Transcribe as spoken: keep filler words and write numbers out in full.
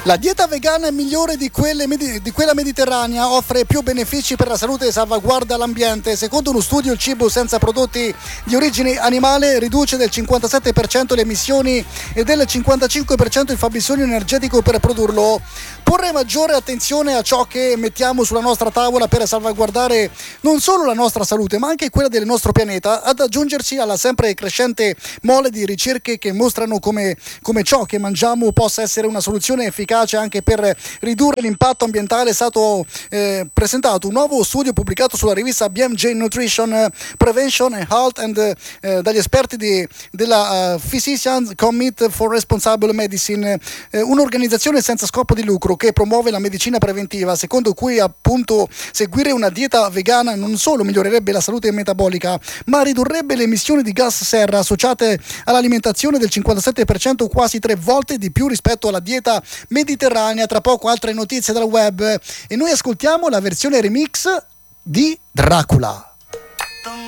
La dieta vegana è migliore di, quelle medi- di quella mediterranea, offre più benefici per la salute e salvaguarda l'ambiente. Secondo uno studio, il cibo senza prodotti di origine animale riduce del cinquantasette per cento le emissioni e del cinquantacinque per cento il fabbisogno energetico per produrlo. Porre maggiore attenzione a ciò che mettiamo sulla nostra tavola per salvaguardare non solo la nostra salute, ma anche quella del nostro pianeta, ad aggiungersi alla sempre crescente mole di ricerche che mostrano come, come ciò che mangiamo possa essere una soluzione efficace anche per ridurre l'impatto ambientale. È stato eh, presentato un nuovo studio pubblicato sulla rivista B M J Nutrition Prevention and Health and, eh, dagli esperti di, della uh, Physicians Committee for Responsible Medicine, eh, un'organizzazione senza scopo di lucro che promuove la medicina preventiva, secondo cui appunto seguire una dieta vegana non solo migliorerebbe la salute metabolica, ma ridurrebbe le emissioni di gas serra associate all'alimentazione del cinquantasette per cento, quasi tre volte di più rispetto alla dieta mediterranea. Tra poco altre notizie dal web e noi ascoltiamo la versione remix di Dracula.